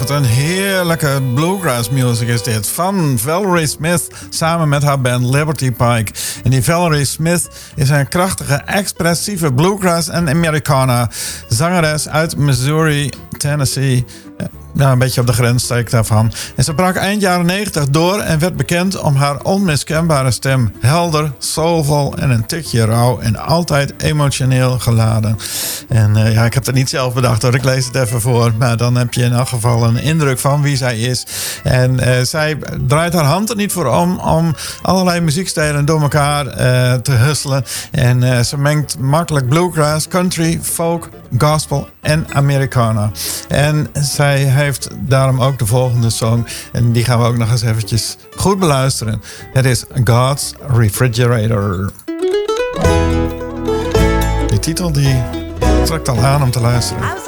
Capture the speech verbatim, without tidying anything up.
Wat een heerlijke bluegrass music is dit. Van Valerie Smith samen met haar band Liberty Pike. En die Valerie Smith is een krachtige, expressieve bluegrass en Americana zangeres uit Missouri, Tennessee. Ja, een beetje op de grensstreek daarvan. En ze brak eind jaren negentig door en werd bekend om haar onmiskenbare stem. Helder, soulvol en een tikje rauw en altijd emotioneel geladen. En uh, ja, ik heb het niet zelf bedacht hoor, ik lees het even voor. Maar dan heb je in elk geval een indruk van wie zij is. En uh, zij draait haar hand er niet voor om om allerlei muziekstijlen door elkaar uh, te husselen. En uh, ze mengt makkelijk bluegrass, country, folk, gospel en Americana. En zij heeft daarom ook de volgende song. En die gaan we ook nog eens eventjes goed beluisteren. Het is God's Refrigerator. Die titel die trekt al aan om te luisteren.